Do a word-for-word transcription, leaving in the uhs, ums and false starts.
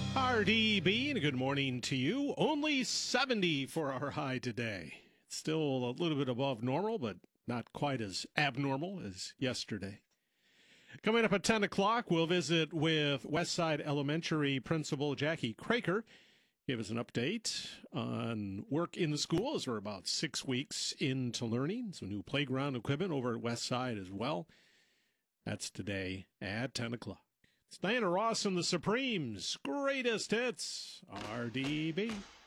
R D B, and a good morning to you. Only seventy for our high today. It's still a little bit above normal, but not quite as abnormal as yesterday. Coming up at ten o'clock, we'll visit with Westside Elementary Principal Jackie Craker. Give us an update on work in the school as we're about six weeks into learning. Some new playground equipment over at Westside as well. That's today at ten o'clock. It's Diana Ross and the Supremes. Greatest hits, R D B.